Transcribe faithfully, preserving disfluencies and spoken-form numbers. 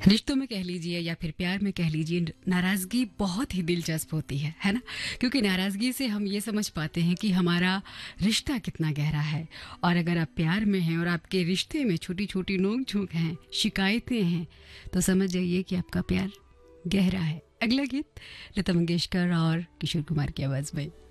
रिश्तों में कह लीजिए या फिर प्यार में कह लीजिए, नाराज़गी बहुत ही दिलचस्प होती है है ना। क्योंकि नाराज़गी से हम ये समझ पाते हैं कि हमारा रिश्ता कितना गहरा है। और अगर आप प्यार में हैं और आपके रिश्ते में छोटी छोटी नोक झोंक हैं, शिकायतें हैं, तो समझ जाइए कि आपका प्यार गहरा है। अगला गीत लता मंगेशकर और किशोर कुमार की आवाज़ में।